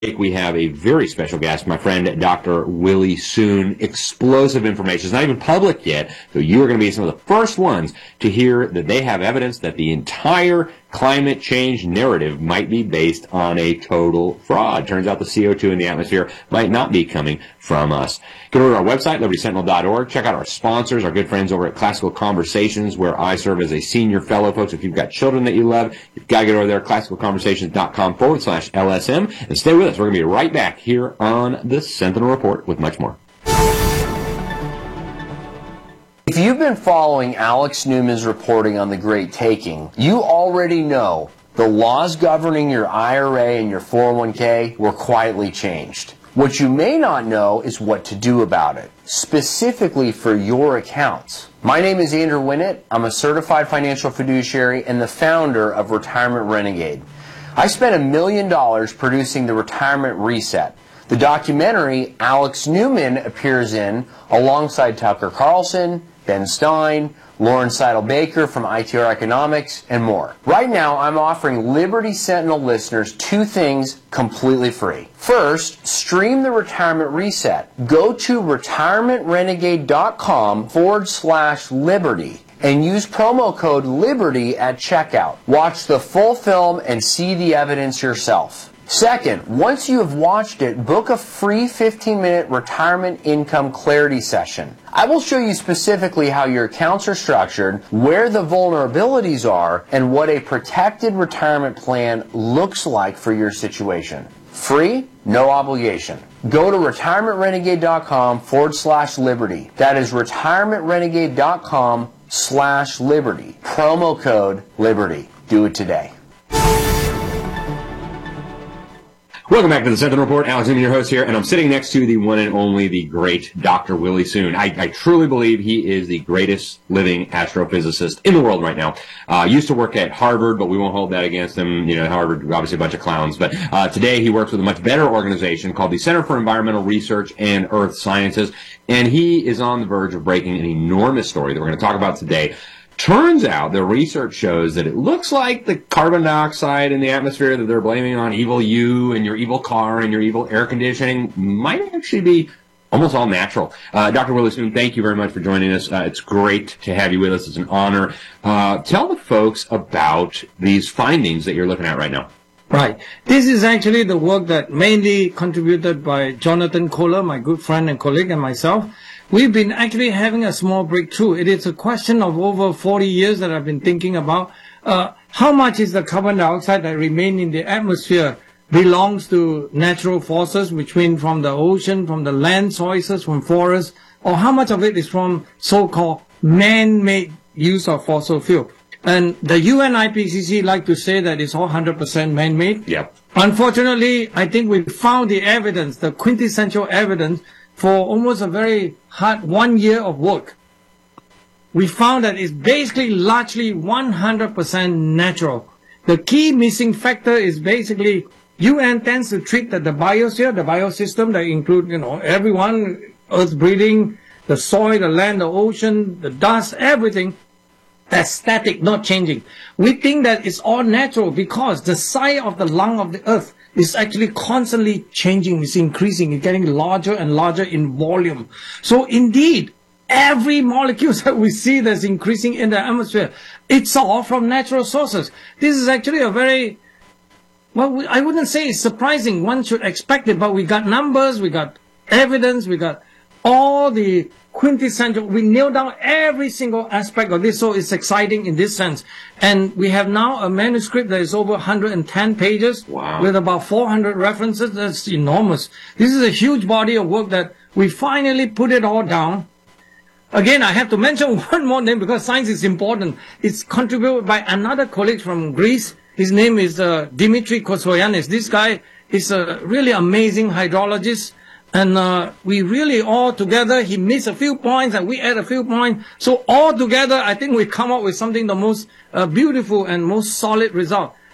We have a very special guest, my friend, Dr. Willie Soon. Explosive information. It's not even public yet, so you are going to be some of the first ones to hear that they have evidence that the entire climate change narrative might be based on a total fraud. Turns out the CO2 in the atmosphere might not be coming from us. Go to our website, libertysentinel.org. Check out our sponsors, our good friends over at Classical Conversations, where I serve as a senior fellow. Folks, if you've got children that you love, you've got to get over there, classicalconversations.com/LSM, and stay with us. We're going to be right back here on the Sentinel Report with much more. If you've been following Alex Newman's reporting on the Great Taking, you already know the laws governing your IRA and your 401k were quietly changed. What you may not know is what to do about it, specifically for your accounts. My name is Andrew Winnett. I'm a certified financial fiduciary and the founder of Retirement Renegade. I spent $1 million producing the Retirement Reset, the documentary Alex Newman appears in alongside Tucker Carlson, Ben Stein, Lauren Seidel-Baker from ITR Economics, and more. Right now, I'm offering Liberty Sentinel listeners two things completely free. First, stream the Retirement Reset. Go to retirementrenegade.com/Liberty and use promo code LIBERTY at checkout. Watch the full film and see the evidence yourself. Second, once you have watched it, book a free 15-minute retirement income clarity session. I will show you specifically how your accounts are structured, where the vulnerabilities are, and what a protected retirement plan looks like for your situation. Free, no obligation. Go to retirementrenegade.com/Liberty. That is retirementrenegade.com/Liberty. Promo code LIBERTY. Do it today. Welcome back to the Sentinel Report. Alex Newman, your host here, and I'm sitting next to the one and only, the great Dr. Willie Soon. I truly believe he is the greatest living astrophysicist in the world right now. Used to work at Harvard, but we won't hold that against him. You know, Harvard, obviously a bunch of clowns. But today he works with a much better organization called the Center for Environmental Research and Earth Sciences, and he is on the verge of breaking an enormous story that we're going to talk about today. Turns out the research shows that it looks like the carbon dioxide in the atmosphere that they're blaming on evil you and your evil car and your evil air conditioning might actually be almost all natural. Dr. Willie Soon, thank you very much for joining us. It's great to have you with us. It's an honor. Tell the folks about these findings that you're looking at right now. Right. This is actually the work that mainly contributed by Jonathan Kohler, my good friend and colleague, and myself. We've been actually having a small breakthrough. It is a question of over 40 years that I've been thinking about. How much is the carbon dioxide that remains in the atmosphere belongs to natural forces, which mean from the ocean, from the land sources, from forests, or how much of it is from so-called man-made use of fossil fuel? And the UN IPCC like to say that it's all 100% man-made. Yep. Unfortunately, I think we found the evidence, the quintessential evidence, for almost a very hard 1 year of work. We found that it's basically largely 100% natural. The key missing factor is basically UN tends to treat that the biosphere, the biosystem that include, everyone, earth breathing, the soil, the land, the ocean, the dust, everything, that's static, not changing. We think that it's all natural because the size of the lung of the earth is actually constantly changing. It's increasing. It's getting larger and larger in volume. So indeed, every molecule that we see that's increasing in the atmosphere, it's all from natural sources. This is actually a very, well, I wouldn't say it's surprising. One should expect it, but we got numbers, we got evidence, we got all the quintessential, we nailed down every single aspect of this, so it's exciting in this sense. And we have now a manuscript that is over 110 pages. Wow. With about 400 references. That's enormous. This is a huge body of work that we finally put it all down. Again, I have to mention one more name because science is important. It's contributed by another colleague from Greece. His name is Dimitri Kosoyanis. This guy is a really amazing hydrologist. And we really all together, he missed a few points and we add a few points. So all together, I think we come up with something the most beautiful and most solid result.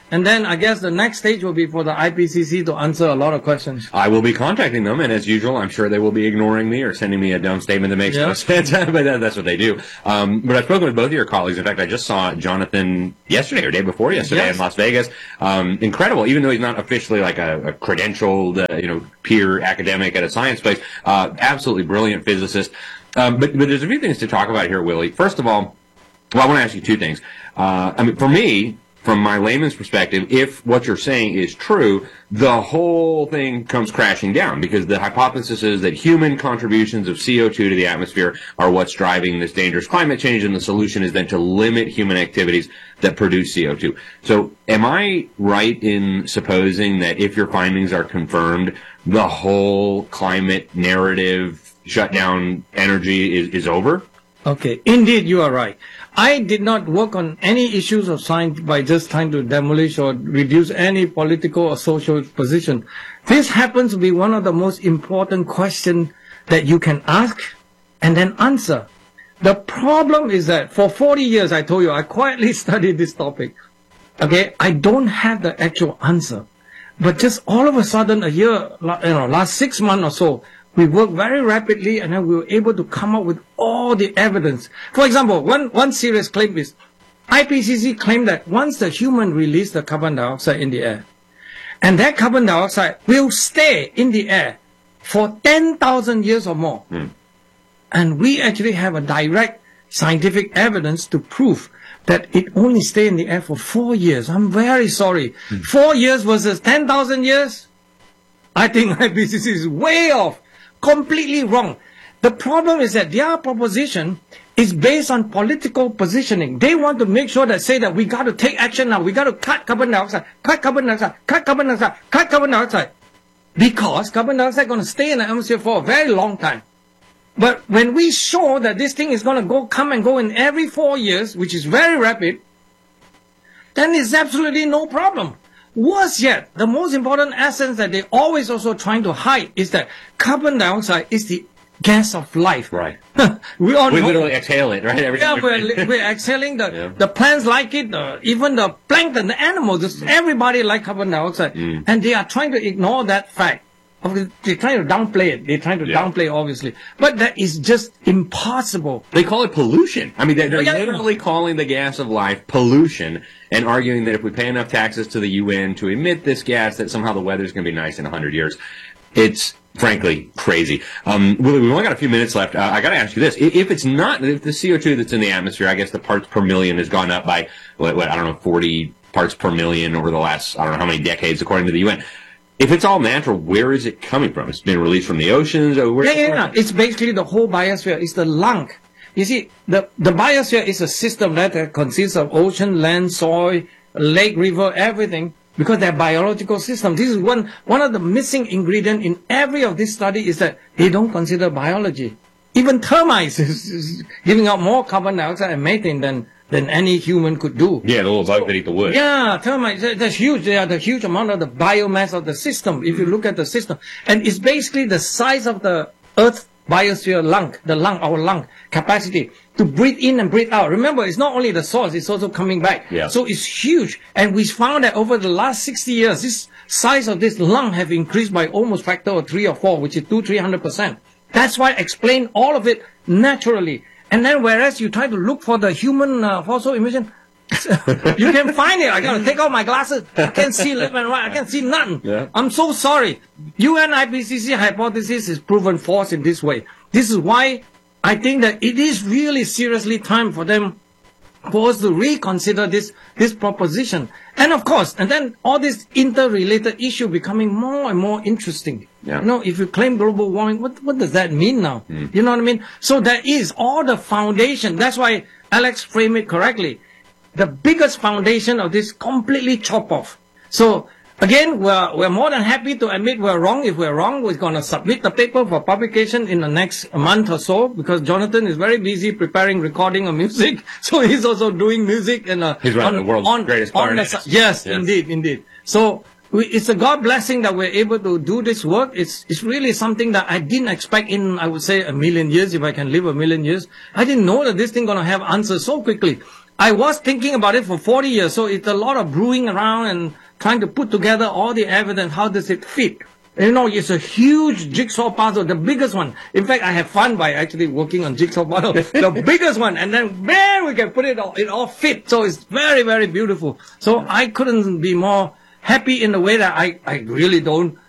And then I guess the next stage will be for the IPCC to answer a lot of questions. I will be contacting them, and as usual, I'm sure they will be ignoring me or sending me a dumb statement that makes no sense, but that's what they do. But I've spoken with both of your colleagues. In fact, I just saw Jonathan yesterday or day before yesterday in Las Vegas. Incredible, even though he's not officially like a credentialed, peer academic at a science place. Absolutely brilliant physicist. But there's a few things to talk about here, Willie. First of all, I want to ask you two things. For me, from my layman's perspective, if what you're saying is true, the whole thing comes crashing down because the hypothesis is that human contributions of CO2 to the atmosphere are what's driving this dangerous climate change, and the solution is then to limit human activities that produce CO2. So am I right in supposing that if your findings are confirmed, the whole climate narrative shutdown energy is over? Okay, indeed you are right. I did not work on any issues of science by just trying to demolish or reduce any political or social position. This happens to be one of the most important questions that you can ask and then answer. The problem is that for 40 years, I told you, I quietly studied this topic. Okay, I don't have the actual answer. But just all of a sudden, a year, last 6 months or so, we worked very rapidly, and then we were able to come up with all the evidence. For example, one serious claim is IPCC claimed that once the human release the carbon dioxide in the air, and that carbon dioxide will stay in the air for 10,000 years or more. And we actually have a direct scientific evidence to prove that it only stay in the air for 4 years. I'm very sorry. 4 years versus 10,000 years? I think IPCC is way off. Completely wrong. The problem is that their proposition is based on political positioning. They want to make sure that say that we got to take action now. We got to cut carbon dioxide, cut carbon dioxide, cut carbon dioxide, cut carbon dioxide. Because carbon dioxide is going to stay in the atmosphere for a very long time. But when we show that this thing is going to come and go in every 4 years, which is very rapid, then it's absolutely no problem. Worse yet, the most important essence that they always also trying to hide is that carbon dioxide is the gas of life. Right. we literally exhale it, right? We're exhaling the plants like it, even the plankton, the animals, everybody like carbon dioxide. And they are trying to ignore that fact. They're trying to downplay it. They're trying to downplay, obviously. But that is just impossible. They call it pollution. I mean, they're literally calling the gas of life pollution and arguing that if we pay enough taxes to the UN to emit this gas, that somehow the weather's going to be nice in 100 years. It's, frankly, crazy. Willie, we've only got a few minutes left. I got to ask you this. If the CO2 that's in the atmosphere, I guess the parts per million has gone up by, 40 parts per million over the last, I don't know how many decades, according to the UN. If it's all natural, where is it coming from? It's been released from the oceans? Or It's basically the whole biosphere. It's the lung. You see, the biosphere is a system that consists of ocean, land, soil, lake, river, everything, because they're biological systems. This is one of the missing ingredients in every of this study is that they don't consider biology. Even termites is giving out more carbon dioxide and methane than any human could do. Yeah, the little bugs that eat the wood. Yeah, termites, that's huge. They are the huge amount of the biomass of the system, if you look at the system. And it's basically the size of the Earth biosphere lung, our lung capacity to breathe in and breathe out. Remember, it's not only the source, it's also coming back. Yeah. So it's huge. And we found that over the last 60 years, this size of this lung have increased by almost factor of 3 or 4, which is 300%. That's why I explain all of it naturally. And then whereas you try to look for the human fossil emission, you can find it. I got to take out my glasses. I can't see left and right. I can't see nothing. Yeah. I'm so sorry. UN IPCC hypothesis is proven false in this way. This is why I think that it is really seriously time for us to reconsider this proposition. And of course, and then all this interrelated issue becoming more and more interesting. Yeah. If you claim global warming, what does that mean now? You know what I mean? So there is all the foundation. That's why Alex framed it correctly. The biggest foundation of this completely chop off. So again, we're more than happy to admit we're wrong. If we're wrong, we're going to submit the paper for publication in the next month or so, because Jonathan is very busy preparing recording of music. So he's also doing music and he's running the world's greatest clarinetist. Yes, indeed. So it's a God blessing that we're able to do this work. It's really something that I didn't expect in, I would say, 1,000,000 years, if I can live 1,000,000 years. I didn't know that this thing going to have answers so quickly. I was thinking about it for 40 years, so it's a lot of brewing around and trying to put together all the evidence. How does it fit? You know, it's a huge jigsaw puzzle, the biggest one. In fact, I have fun by actually working on jigsaw puzzle, the biggest one, and then there we can put it all fit. So it's very, very beautiful. So I couldn't be more happy in the way that I really don't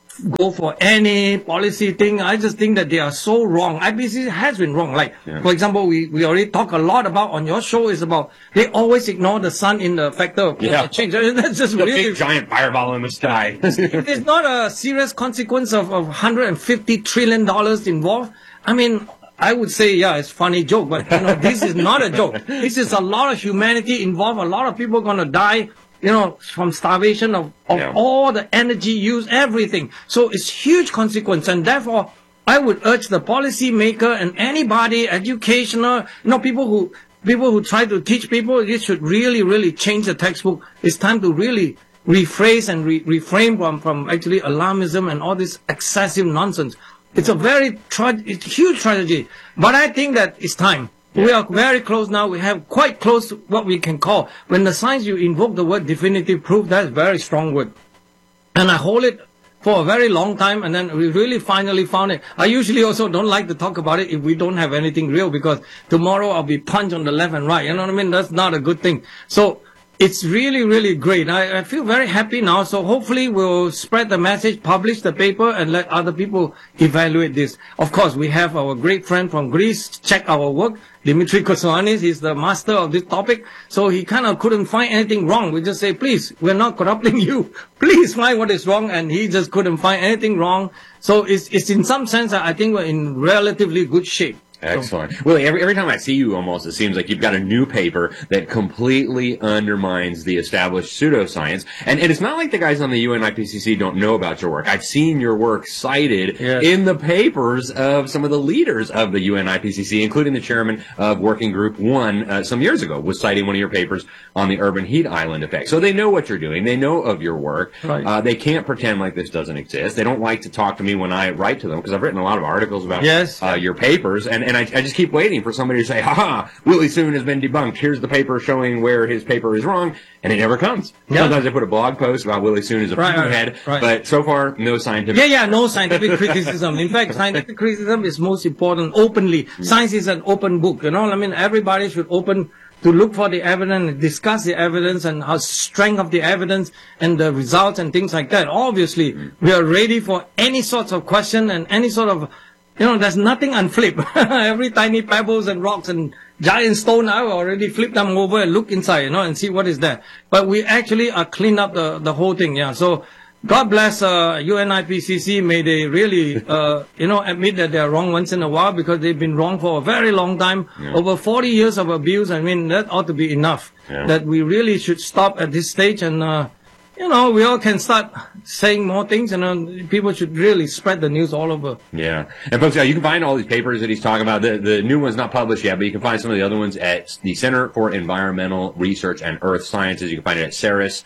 go for any policy thing. I just think that they are so wrong. IPCC has been wrong. Like, for example, we already talk a lot about on your show is about they always ignore the sun in the factor of climate change. That's just the really big giant fireball in the sky. it's not a serious consequence of $150 trillion involved. I mean, I would say, yeah, it's a funny joke, but you know, this is not a joke. This is a lot of humanity involved. A lot of people are going to die, you know, from starvation of all the energy used, everything. So it's huge consequence. And therefore, I would urge the policy maker and anybody, educational, you know, people who try to teach people, this should really, really change the textbook. It's time to really rephrase and reframe from actually alarmism and all this excessive nonsense. It's a very it's huge tragedy. But I think that it's time. We are very close now. We have quite close to what we can call. When the science, you invoke the word definitive proof, that's a very strong word. And I hold it for a very long time, and then we really finally found it. I usually also don't like to talk about it if we don't have anything real, because tomorrow I'll be punched on the left and right. You know what I mean? That's not a good thing. So it's really, really great. I feel very happy now. So hopefully we'll spread the message, publish the paper, and let other people evaluate this. Of course, we have our great friend from Greece check our work. Dimitri Kosoanis is the master of this topic. So he kind of couldn't find anything wrong. We just say, please, we're not corrupting you. Please find what is wrong. And he just couldn't find anything wrong. So it's in some sense, I think we're in relatively good shape. Excellent. Willie, every time I see you almost, it seems like you've got a new paper that completely undermines the established pseudoscience. And it's not like the guys on the UN IPCC don't know about your work. I've seen your work cited in the papers of some of the leaders of the UN IPCC, including the chairman of Working Group 1 some years ago, was citing one of your papers on the urban heat island effect. So they know what you're doing. They know of your work. Right. They can't pretend like this doesn't exist. They don't like to talk to me when I write to them, because I've written a lot of articles about your papers. And I just keep waiting for somebody to say, ha, Willie Soon has been debunked. Here's the paper showing where his paper is wrong. And it never comes. Yep. Sometimes I put a blog post about Willie Soon as a head, but so far, no scientific. No scientific criticism. In fact, scientific criticism is most important openly. Science is an open book, you know. I mean, everybody should open to look for the evidence, and discuss the evidence and how strength of the evidence and the results and things like that. Obviously, we are ready for any sorts of question and any sort of, you know, there's nothing unflip. Every tiny pebbles and rocks and giant stone, I already flip them over and look inside, you know, and see what is there. But we actually clean up the whole thing, yeah. So God bless UN IPCC. May they really, you know, admit that they are wrong once in a while, because they've been wrong for a very long time. Over 40 years of abuse. I mean, that ought to be enough. That we really should stop at this stage, and you know, we all can start saying more things, and people should really spread the news all over. Yeah. And folks, you can find all these papers that he's talking about. The new one's not published yet, but you can find some of the other ones at the Center for Environmental Research and Earth Sciences. You can find it at CERES,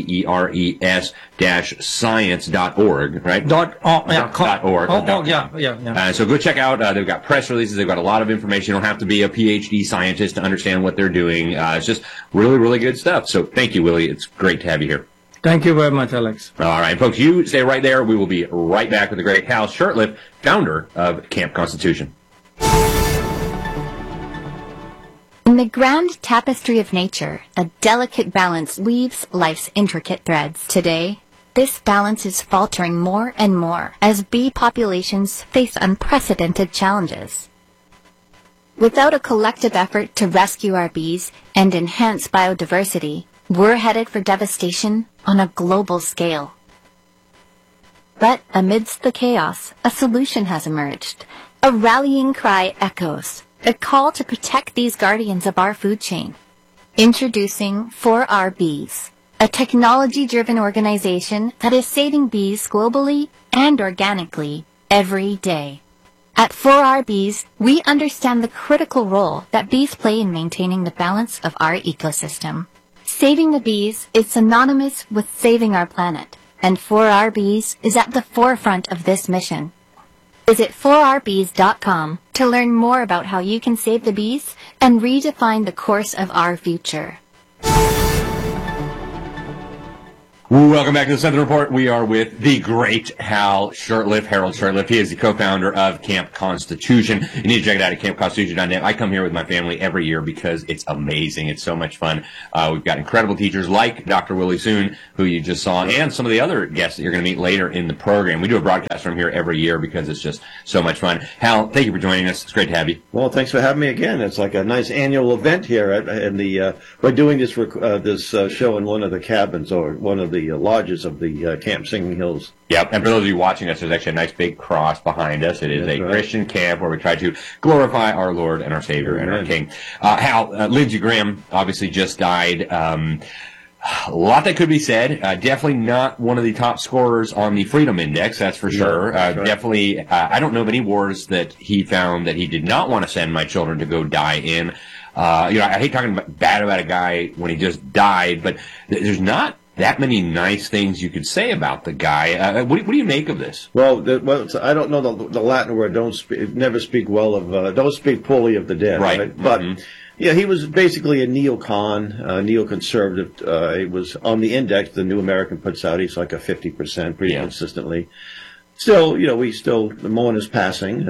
CERES-science.org, right? .org. So go check out. They've got press releases. They've got a lot of information. You don't have to be a PhD scientist to understand what they're doing. It's just really, really good stuff. So thank you, Willie. It's great to have you here. Thank you very much, Alex. All right, folks, you stay right there. We will be right back with the great Hal Shurtleff, founder of Camp Constitution. In the grand tapestry of nature, a delicate balance weaves life's intricate threads. Today, this balance is faltering more and more as bee populations face unprecedented challenges. Without a collective effort to rescue our bees and enhance biodiversity, we're headed for devastation on a global scale. But amidst the chaos, a solution has emerged. A rallying cry echoes, a call to protect these guardians of our food chain. Introducing 4RBees, a technology-driven organization that is saving bees globally and organically every day. At 4RBees, we understand the critical role that bees play in maintaining the balance of our ecosystem. Saving the bees is synonymous with saving our planet, and 4RBees is at the forefront of this mission. Visit 4rbees.com to learn more about how you can save the bees and redefine the course of our future. Welcome back to the Sentinel Report. We are with the great Harold Shurtleff. He is the co-founder of Camp Constitution. You need to check it out at campconstitution.net. I come here with my family every year because it's amazing. It's so much fun. We've got incredible teachers like Dr. Willie Soon, who you just saw, and some of the other guests that you're going to meet later in the program. We do a broadcast from here every year because it's just so much fun. Hal, thank you for joining us. It's great to have you. Well, thanks for having me again. It's like a nice annual event here, we're doing this show in one of the cabins or one of the lodges of the Camp Singing Hills. Yep, and for those of you watching us, there's actually a nice big cross behind us. It is That's a right. Christian camp where we try to glorify our Lord and our Savior and our King. Hal, Lindsey Graham obviously just died. A lot that could be said. Definitely not one of the top scorers on the Freedom Index, that's for sure. That's right. Definitely, I don't know of any wars that he found that he did not want to send my children to go die in. I hate talking bad about a guy when he just died, but there's not that many nice things you could say about the guy. What do you make of this? Well, I don't know the Latin word. Don't speak poorly of the dead. Right. But yeah, he was basically a neocon, neoconservative. He was on the index the New American puts out. He's like a 50% pretty consistently. Still, we still mourn his passing.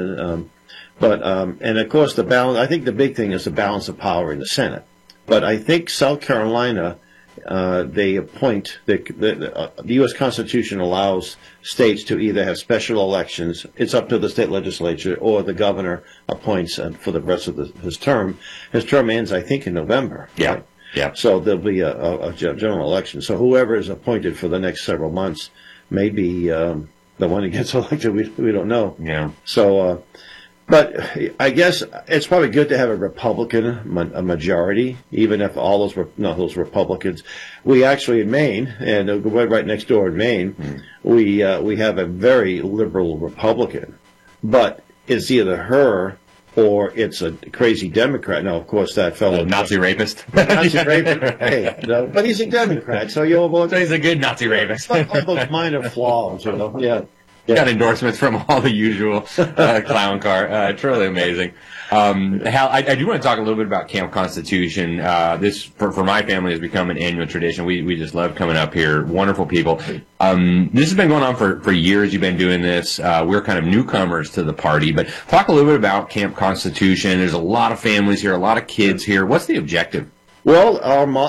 And of course the balance. I think the big thing is the balance of power in the Senate. But I think South Carolina. They appoint the U.S. Constitution allows states to either have special elections. It's up to the state legislature, or the governor appoints for the rest of his term. His term ends, I think, in November. Yeah. Right? Yeah. So there'll be a general election. So whoever is appointed for the next several months may be the one who gets elected. We don't know. Yeah. So. But I guess it's probably good to have a Republican a majority, even if all those Republicans. We actually in Maine, and right next door in Maine, we have a very liberal Republican, but it's either her or it's a crazy Democrat. Now, of course, that fellow Nazi rapist. Nazi rapist. Hey, but he's a Democrat, so he's a good Nazi rapist. All those minor flaws, Yeah. Got endorsements from all the usual clown car. Truly amazing. Hal, I do want to talk a little bit about Camp Constitution. This, for my family, has become an annual tradition. We just love coming up here. Wonderful people. This has been going on for years. You've been doing this. We're kind of newcomers to the party, but talk a little bit about Camp Constitution. There's a lot of families here, a lot of kids here. What's the objective? Well,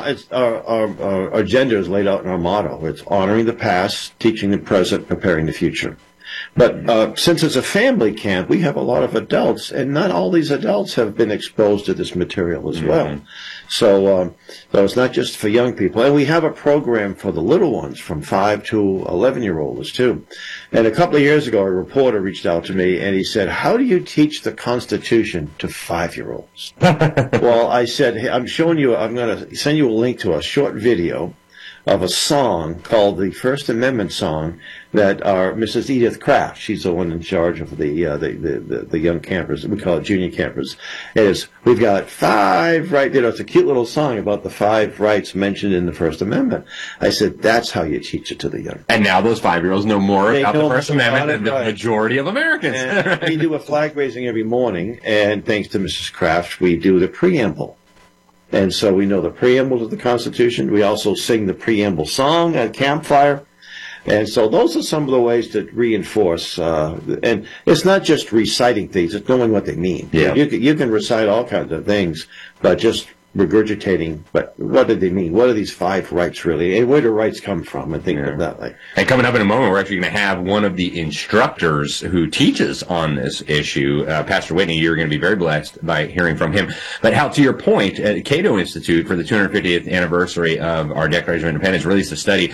our agenda is laid out in our motto. It's honoring the past, teaching the present, preparing the future. But since it's a family camp, we have a lot of adults, and not all these adults have been exposed to this material as well. So it's not just for young people. And we have a program for the little ones, from 5 to 11-year-olds, too. And a couple of years ago, a reporter reached out to me, and he said, how do you teach the Constitution to 5-year-olds? Well, I said, hey, I'm going to send you a link to a short video of a song called the First Amendment song that our Mrs. Edith Kraft, she's the one in charge of the young campers, we call it junior campers, we've got 5 right there. It's a cute little song about the 5 rights mentioned in the First Amendment. I said, that's how you teach it to the young. And now those 5-year-olds know more about the First Amendment than the right. majority of Americans. And we do a flag raising every morning, and thanks to Mrs. Kraft, we do the preamble. And so we know the preamble of the Constitution. We also sing the preamble song at campfire. And so those are some of the ways to reinforce. And it's not just reciting things, it's knowing what they mean. Yeah. You can recite all kinds of things, but just regurgitating, but what do they mean? What are these 5 rights really? And where do rights come from? And things like that. And coming up in a moment, we're actually going to have one of the instructors who teaches on this issue, Pastor Whitney. You're going to be very blessed by hearing from him. But Hal, to your point, at Cato Institute, for the 250th anniversary of our Declaration of Independence, released a study,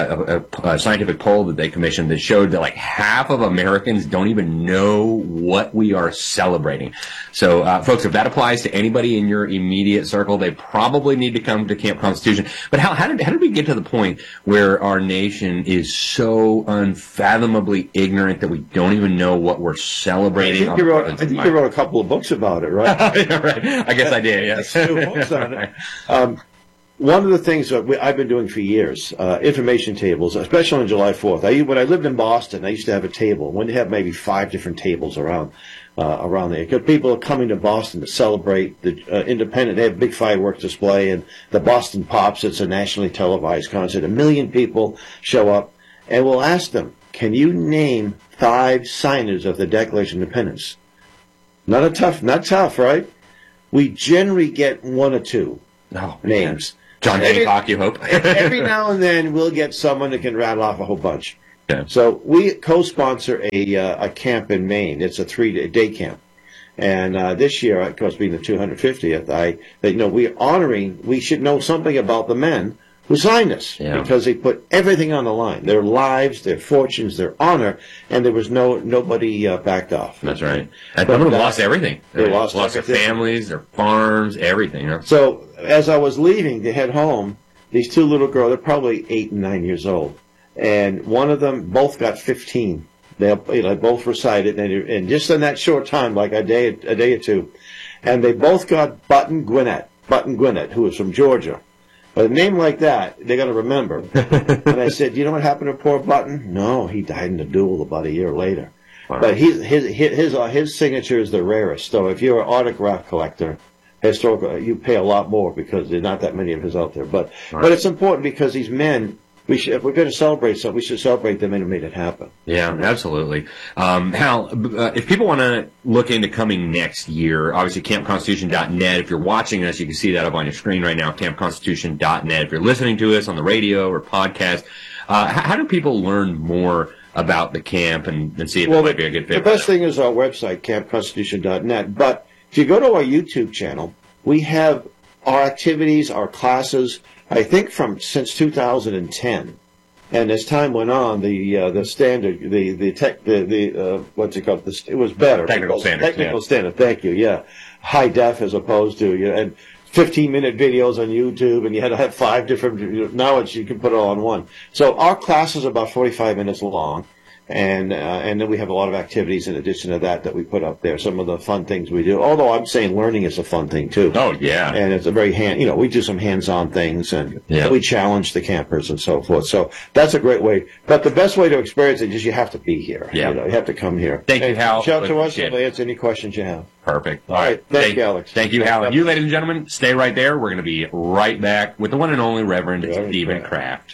a scientific poll that they commissioned that showed that like half of Americans don't even know what we are celebrating. So, folks, if that applies to anybody in your immediate circle, they probably need to come to Camp Constitution. But how did we get to the point where our nation is so unfathomably ignorant that we don't even know what we're celebrating? I think you wrote a couple of books about it, right? Right. I guess I did, yes. 2 books on it. one of the things that I've been doing for years, information tables, especially on July 4th. When I lived in Boston, I used to have a table. When you have maybe 5 different tables around there, because people are coming to Boston to celebrate the independent. They have a big fireworks display, and the Boston Pops. It's a nationally televised concert. 1 million people show up, and we'll ask them, "Can you name 5 signers of the Declaration of Independence?" Not tough, right? We generally get 1 or 2 names. John Hancock, you hope? Every now and then we'll get someone that can rattle off a whole bunch. Yeah. So we co-sponsor a camp in Maine. It's a 3-day camp. And this year, of course, being the 250th, we're honoring, we should know something about the men who signed us, because they put everything on the line, their lives, their fortunes, their honor, and there was nobody backed off. That's right. And some of them lost everything. They lost their families, their farms, everything. You know? So as I was leaving to head home, these 2 little girls, they're probably 8 and 9 years old, and one of them both got 15. They both recited, and just in that short time, like a day or two, and they both got Button Gwinnett, who was from Georgia. But a name like that, they got to remember. And I said, "You know what happened to poor Button?" "No, he died in a duel about a year later." Wow. But his signature is the rarest. So if you're an autograph collector, historical, you pay a lot more because there's not that many of his out there. But it's important because these men, if we're going to celebrate something, we should celebrate the men who made it happen. Yeah, absolutely. Hal, if people want to look into coming next year, obviously campconstitution.net. If you're watching us, you can see that up on your screen right now, campconstitution.net. If you're listening to us on the radio or podcast, how do people learn more about the camp and see if it might be a good fit? The best thing is our website, campconstitution.net. But if you go to our YouTube channel, we have our activities, our classes, I think since 2010, and as time went on, the standard, what's it called? It was better. Technical standard. Thank you. Yeah, high def as opposed to and 15-minute videos on YouTube, and you had to have 5 different. Now you can put it all in one. So our class is about 45 minutes long. And then we have a lot of activities in addition to that we put up there. Some of the fun things we do. Although I'm saying learning is a fun thing too. Oh yeah. And it's a very we do some hands-on things and we challenge the campers and so forth. So that's a great way. But the best way to experience it is you have to be here. Yeah. You have to come here. Thank you, Hal. Shout to us and answer any questions you have. Perfect. All right. Thank you, Alex. Thank you, Hal. And you, ladies and gentlemen, stay right there. We're going to be right back with the one and only Reverend Stephen Kraft.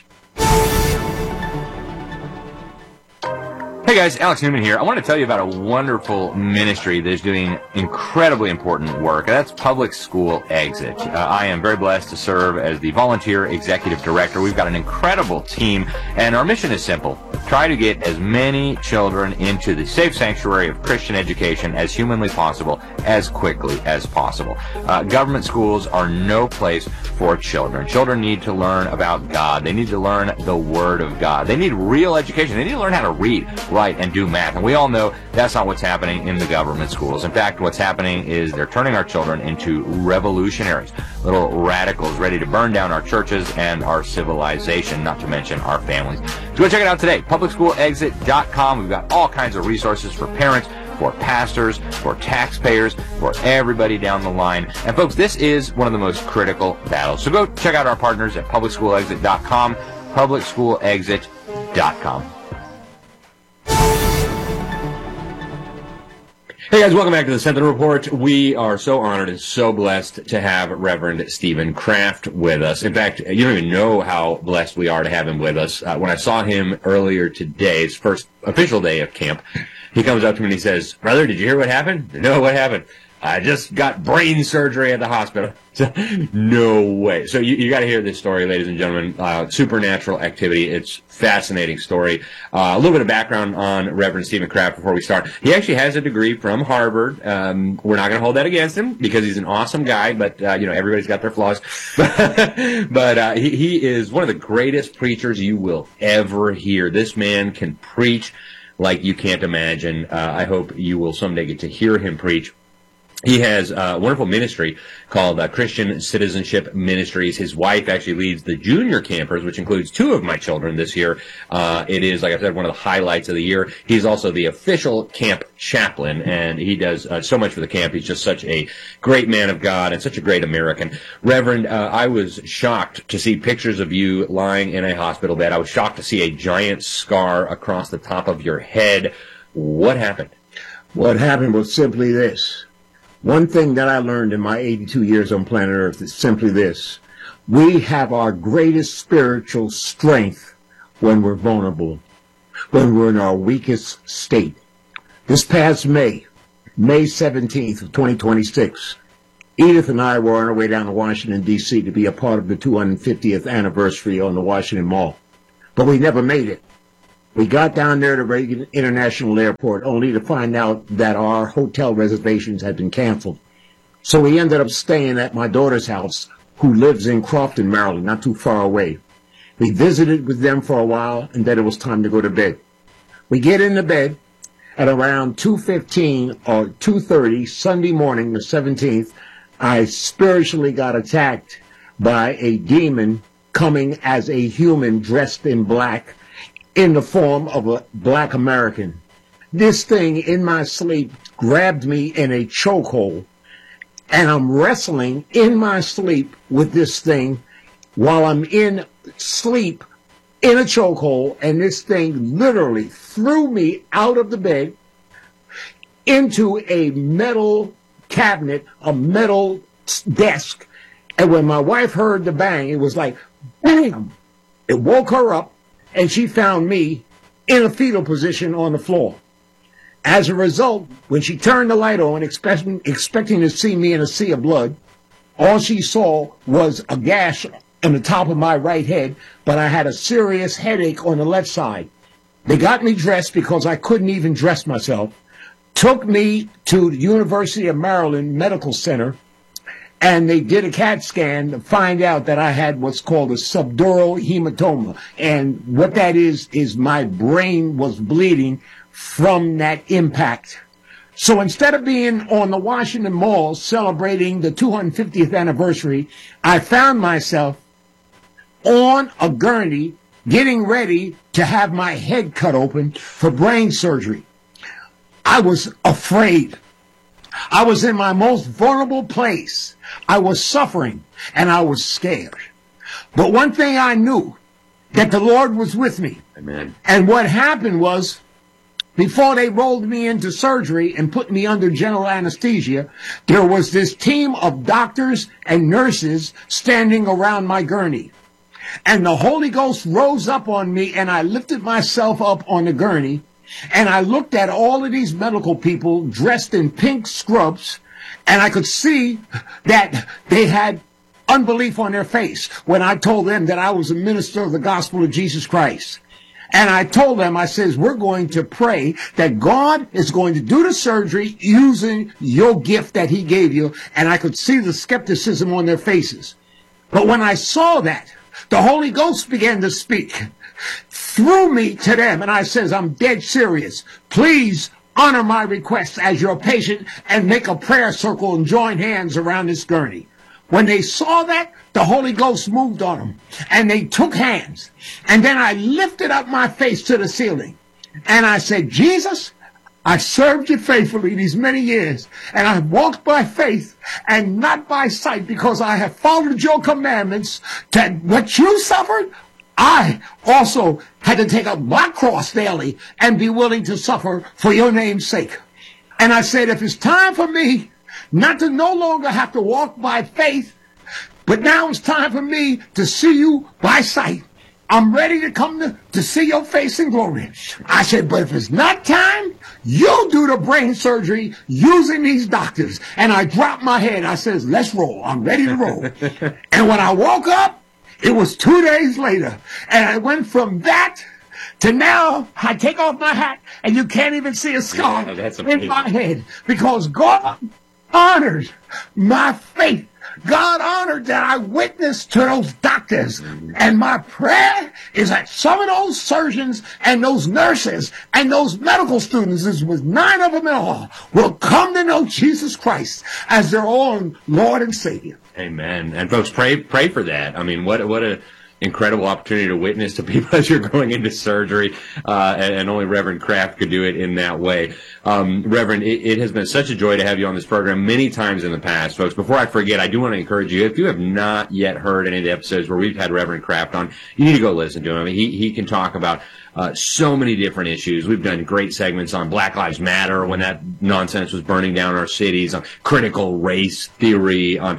Hey guys, Alex Newman here. I want to tell you about a wonderful ministry that is doing incredibly important work. That's Public School Exit. I am very blessed to serve as the volunteer executive director. We've got an incredible team, and our mission is simple. Try to get as many children into the safe sanctuary of Christian education as humanly possible, as quickly as possible. Government schools are no place for children. Children need to learn about God. They need to learn the Word of God. They need real education. They need to learn how to read, write, and do math. And we all know that's not what's happening in the government schools. In fact, what's happening is they're turning our children into revolutionaries, little radicals ready to burn down our churches and our civilization, not to mention our families. So go check it out today, publicschoolexit.com. We've got all kinds of resources for parents, for pastors, for taxpayers, for everybody down the line. And folks, this is one of the most critical battles. So go check out our partners at publicschoolexit.com, publicschoolexit.com. Hey guys, welcome back to the Sentinel Report. We are so honored and so blessed to have Reverend Stephen Kraft with us. In fact, you don't even know how blessed we are to have him with us. When I saw him earlier today, his first official day of camp, he comes up to me and he says, "Brother, did you hear what happened?" "No, what happened?" "I just got brain surgery at the hospital." No way. So you got to hear this story, ladies and gentlemen. Supernatural activity. It's a fascinating story. A little bit of background on Reverend Stephen Kraft before we start. He actually has a degree from Harvard. We're not going to hold that against him because he's an awesome guy, but everybody's got their flaws. But he is one of the greatest preachers you will ever hear. This man can preach like you can't imagine. I hope you will someday get to hear him preach. He has a wonderful ministry called Christian Citizenship Ministries. His wife actually leads the junior campers, which includes 2 of my children this year. It is, like I said, one of the highlights of the year. He's also the official camp chaplain, and he does so much for the camp. He's just such a great man of God and such a great American. Reverend, I was shocked to see pictures of you lying in a hospital bed. I was shocked to see a giant scar across the top of your head. What happened? What happened was simply this. One thing that I learned in my 82 years on planet Earth is simply this. We have our greatest spiritual strength when we're vulnerable, when we're in our weakest state. This past May 17th of 2026, Edith and I were on our way down to Washington, D.C. to be a part of the 250th anniversary on the Washington Mall. But we never made it. We got down there to Reagan International Airport only to find out that our hotel reservations had been canceled. So we ended up staying at my daughter's house, who lives in Crofton, Maryland, not too far away. We visited with them for a while, and then it was time to go to bed. We get into bed at around 2:15 or 2:30 Sunday morning, the 17th. I spiritually got attacked by a demon coming as a human dressed in black, in the form of a black American. This thing in my sleep grabbed me in a chokehold, and I'm wrestling in my sleep with this thing while I'm in sleep in a chokehold, and this thing literally threw me out of the bed into a metal cabinet, a metal desk. And when my wife heard the bang, it was like, bam! It woke her up, and she found me in a fetal position on the floor. As a result, when she turned the light on, expecting to see me in a sea of blood, all she saw was a gash on the top of my right head, but I had a serious headache on the left side. They got me dressed because I couldn't even dress myself, took me to the University of Maryland Medical Center, and they did a CAT scan to find out that I had what's called a subdural hematoma. And what that is my brain was bleeding from that impact. So instead of being on the Washington Mall celebrating the 250th anniversary, I found myself on a gurney getting ready to have my head cut open for brain surgery. I was afraid. I was in my most vulnerable place. I was suffering, and I was scared. But one thing I knew, that the Lord was with me. Amen. And what happened was, before they rolled me into surgery and put me under general anesthesia, there was this team of doctors and nurses standing around my gurney. And the Holy Ghost rose up on me, and I lifted myself up on the gurney, and I looked at all of these medical people dressed in pink scrubs, and I could see that they had unbelief on their face when I told them that I was a minister of the gospel of Jesus Christ. And I told them, I says, we're going to pray that God is going to do the surgery using your gift that he gave you. And I could see the skepticism on their faces. But when I saw that, the Holy Ghost began to speak through me to them. And I says, I'm dead serious. Please honor my request as your patient and make a prayer circle and join hands around this gurney. When they saw that, the Holy Ghost moved on them, and they took hands. And then I lifted up my face to the ceiling, and I said, Jesus, I served you faithfully these many years, and I've walked by faith and not by sight, because I have followed your commandments. That what you suffered, I also had to take up my cross daily and be willing to suffer for your name's sake. And I said, if it's time for me not to no longer have to walk by faith, but now it's time for me to see you by sight, I'm ready to come to see your face in glory. I said, but if it's not time, you do the brain surgery using these doctors. And I dropped my head. I says, let's roll. I'm ready to roll. And when I woke up, it was 2 days later. And I went from that to now, I take off my hat, and you can't even see a scar in my head, because God honored my faith. God honored that I witnessed to those doctors. And my prayer is that some of those surgeons and those nurses and those medical students, this was 9 of them in all, will come to know Jesus Christ as their own Lord and Savior. Amen. And folks, pray for that. I mean, what a incredible opportunity to witness to people as you're going into surgery, and only Reverend Kraft could do it in that way. Reverend, it has been such a joy to have you on this program many times in the past, folks. Before I forget, I do want to encourage you, if you have not yet heard any of the episodes where we've had Reverend Kraft on, you need to go listen to him. I mean, he can talk about so many different issues. We've done great segments on Black Lives Matter when that nonsense was burning down our cities, on critical race theory, on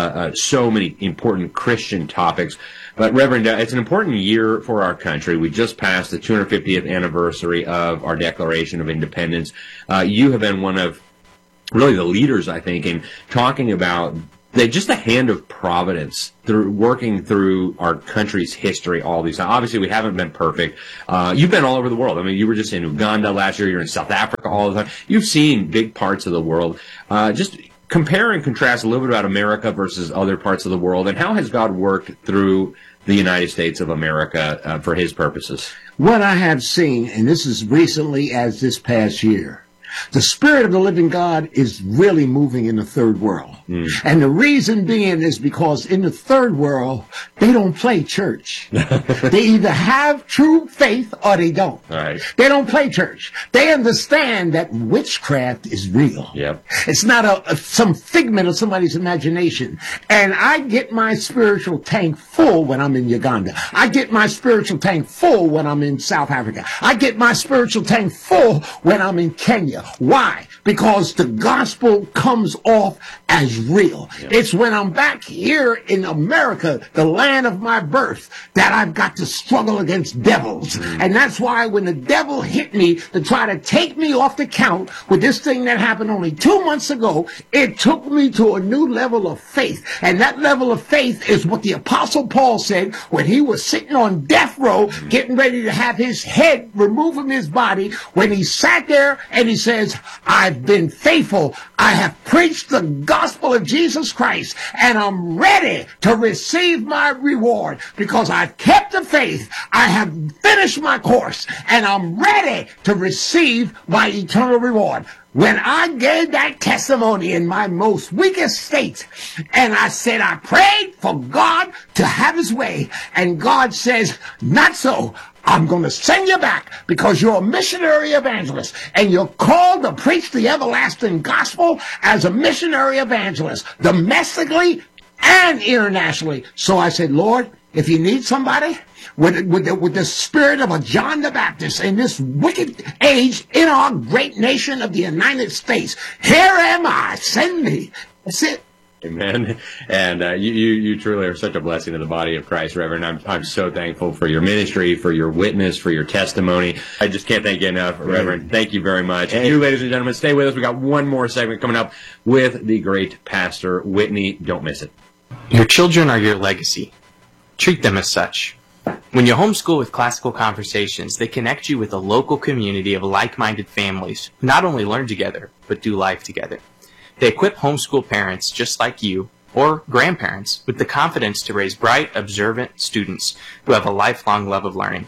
so many important Christian topics. But Reverend, it's an important year for our country. We just passed the 250th anniversary of our Declaration of Independence. You have been one of really the leaders, I think, in talking about just the hand of providence through working through our country's history all these times. Obviously, we haven't been perfect. You've been all over the world. I mean, you were just in Uganda last year. You're in South Africa all the time. You've seen big parts of the world. Just compare and contrast a little bit about America versus other parts of the world, and how has God worked through the United States of America for his purposes? What I have seen, and this is recently as this past year, the Spirit of the living God is really moving in the third world. And the reason being is because in the third world, they don't play church. They either have true faith or they don't. Right. They don't play church. They understand that witchcraft is real. Yep. It's not some figment of somebody's imagination. And I get my spiritual tank full when I'm in Uganda. I get my spiritual tank full when I'm in South Africa. I get my spiritual tank full when I'm in Kenya. Why? Because the gospel comes off as real. Yeah. It's when I'm back here in America, the land of my birth, that I've got to struggle against devils. And that's why when the devil hit me to try to take me off the count with this thing that happened only 2 months ago, it took me to a new level of faith. And that level of faith is what the Apostle Paul said when he was sitting on death row, getting ready to have his head removed from his body, when he sat there and he says, I've been faithful. I have preached the gospel of Jesus Christ, and I'm ready to receive my reward because I've kept the faith. I have finished my course, and I'm ready to receive my eternal reward. When I gave that testimony in my most weakest state, and I said I prayed for God to have his way, and God says, not so. I'm going to send you back because you're a missionary evangelist and you're called to preach the everlasting gospel as a missionary evangelist, domestically and internationally. So I said, Lord, if you need somebody with the spirit of a John the Baptist in this wicked age in our great nation of the United States, here am I, send me. That's it. Amen. And you truly are such a blessing to the body of Christ, Reverend. I'm so thankful for your ministry, for your witness, for your testimony. I just can't thank you enough, Reverend. Thank you very much. And you, ladies and gentlemen, stay with us. We got one more segment coming up with the great Pastor Whitney. Don't miss it. Your children are your legacy. Treat them as such. When you homeschool with Classical Conversations, they connect you with a local community of like-minded families who not only learn together, but do life together. They equip homeschool parents just like you, or grandparents, with the confidence to raise bright, observant students who have a lifelong love of learning.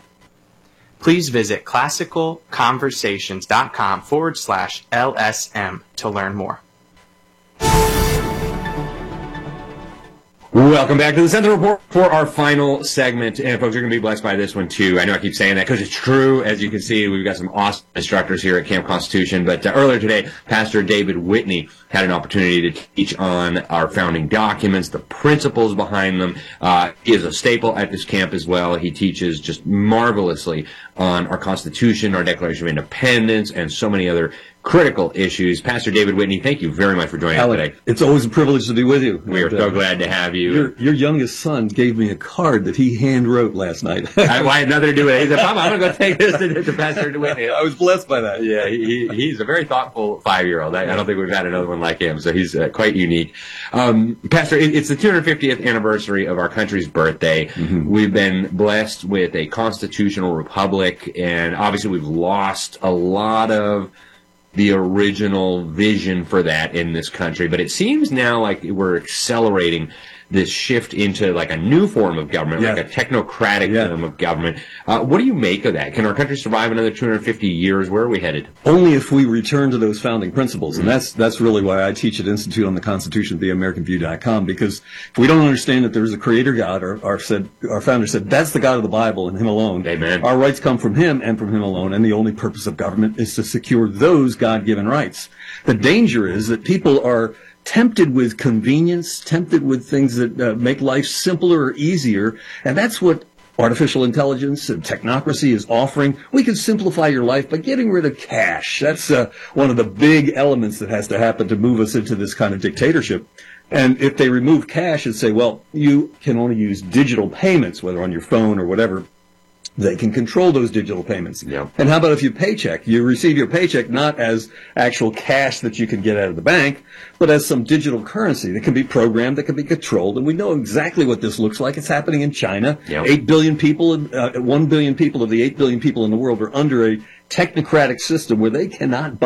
Please visit classicalconversations.com/LSM to learn more. Welcome back to the Sentinel Report for our final segment. And folks, you're going to be blessed by this one too. I know I keep saying that because it's true. As you can see, we've got some awesome instructors here at Camp Constitution. But earlier today, Pastor David Whitney had an opportunity to teach on our founding documents, the principles behind them. He is a staple at this camp as well. He teaches just marvelously on our Constitution, our Declaration of Independence, and so many other critical issues. Pastor David Whitney, thank you very much for joining us today. It's always a privilege to be with you. We are so glad to have you. Your youngest son gave me a card that he hand wrote last night. I had nothing to do with it. He said, Papa, I'm going to go take this to Pastor Whitney. I was blessed by that. Yeah, he's a very thoughtful 5-year-old. I don't think we've had another one like him, so he's quite unique. Pastor, it's the 250th anniversary of our country's birthday. Mm-hmm. We've been blessed with a constitutional republic, and obviously we've lost a lot of the original vision for that in this country. But it seems now like we're accelerating this shift into like a new form of government, like a technocratic form of government. What do you make of that? Can our country survive another 250 years? Where are we headed? Only if we return to those founding principles. And that's really why I teach at Institute on the Constitution of the AmericanView.com, because if we don't understand that there's a creator God, our founder said, that's the God of the Bible and him alone. Amen. Our rights come from him and from him alone, and the only purpose of government is to secure those God-given rights. The danger is that people are tempted with convenience, tempted with things that make life simpler or easier, and that's what artificial intelligence and technocracy is offering. We can simplify your life by getting rid of cash. That's one of the big elements that has to happen to move us into this kind of dictatorship. And if they remove cash and say, well, you can only use digital payments, whether on your phone or whatever, they can control those digital payments. Yeah. And how about if you paycheck? You receive your paycheck not as actual cash that you can get out of the bank, but as some digital currency that can be programmed, that can be controlled. And we know exactly what this looks like. It's happening in China. Yeah. 8 billion people, 1 billion people of the 8 billion people in the world are under a technocratic system where they cannot buy